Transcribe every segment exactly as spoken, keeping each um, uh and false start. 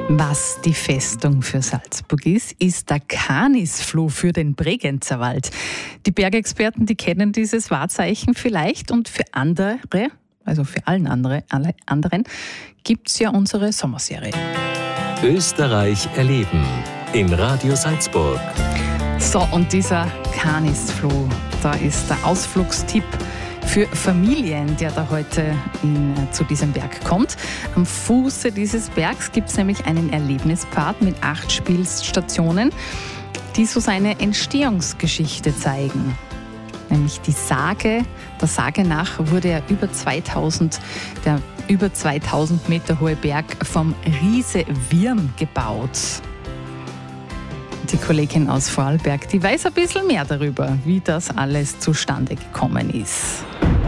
Was die Festung für Salzburg ist, ist der Canisfluh für den Bregenzerwald. Wald. Die Bergexperten, die kennen dieses Wahrzeichen vielleicht, und für andere, also für allen andere, alle anderen, gibt es ja unsere Sommerserie. Österreich erleben in Radio Salzburg. So, und dieser Canisfluh, da ist der Ausflugstipp für Familien, der da heute in, zu diesem Berg kommt. Am Fuße dieses Bergs gibt es nämlich einen Erlebnispfad mit acht Spielstationen, die so seine Entstehungsgeschichte zeigen. Nämlich die Sage, der Sage nach wurde er über zweitausend, der über zweitausend Meter hohe Berg vom Riese Wirm gebaut. Die Kollegin aus Vorarlberg, die weiß ein bisschen mehr darüber, wie das alles zustande gekommen ist.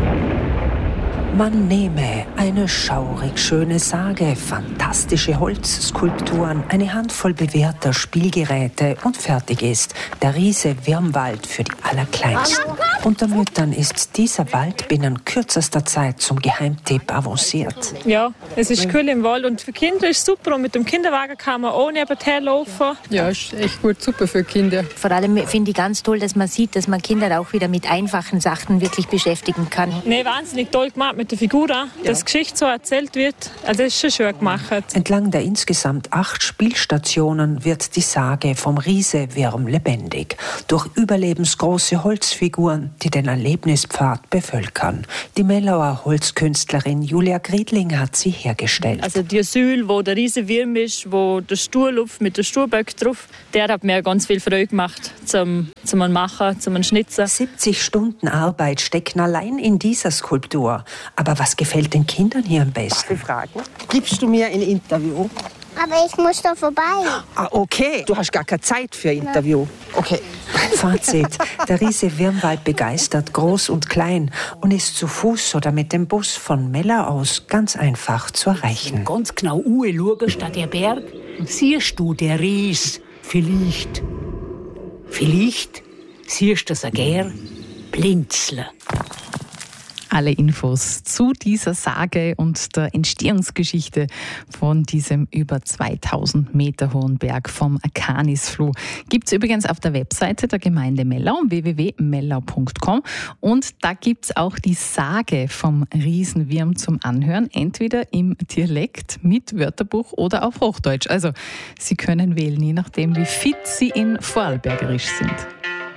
Man nehme eine schaurig schöne Sage, fantastische Holzskulpturen, eine Handvoll bewährter Spielgeräte und fertig ist der Riese Wirmwald für die Allerkleinsten. Unter Müttern ist dieser Wald binnen kürzester Zeit zum Geheimtipp avanciert. Ja, es ist cool im Wald und für Kinder ist es super, und mit dem Kinderwagen kann man ohne nebenher laufen. Ja, ist echt gut, super für Kinder. Vor allem finde ich ganz toll, dass man sieht, dass man Kinder auch wieder mit einfachen Sachen wirklich beschäftigen kann. Nee, wahnsinnig toll gemacht mit der Figur, dass die Geschichte so erzählt wird. Also das ist schon schön gemacht. Entlang der insgesamt acht Spielstationen wird die Sage vom Riese Wirm lebendig. Durch überlebensgroße Holzfiguren, die den Erlebnispfad bevölkern. Die Mellauer Holzkünstlerin Julia Griedling hat sie hergestellt. Also die Säule, wo der Riese Wirm ist, wo der Sturlupf mit der Sturböck drauf, der hat mir ganz viel Freude gemacht zum, zum Machen, zum Schnitzen. siebzig Stunden Arbeit stecken allein in dieser Skulptur. Aber was gefällt den Kindern hier am besten? Fragen. Gibst du mir ein Interview? Aber ich muss doch vorbei. Ah, okay. Du hast gar keine Zeit für ein Interview. Okay. Fazit: Der Riese Wirmwald begeistert groß und klein und ist zu Fuß oder mit dem Bus von Mellau aus ganz einfach zu erreichen. Ganz genau schauen statt der Berg, siehst du der Ries vielleicht. Vielleicht siehst du das gern blinzeln. Alle Infos zu dieser Sage und der Entstehungsgeschichte von diesem über zweitausend Meter hohen Berg vom Canisfluh gibt es übrigens auf der Webseite der Gemeinde Mellau, w w w punkt mellau punkt com, und da gibt es auch die Sage vom Riesenwirm zum Anhören, entweder im Dialekt mit Wörterbuch oder auf Hochdeutsch. Also Sie können wählen, je nachdem wie fit Sie in Vorarlbergerisch sind.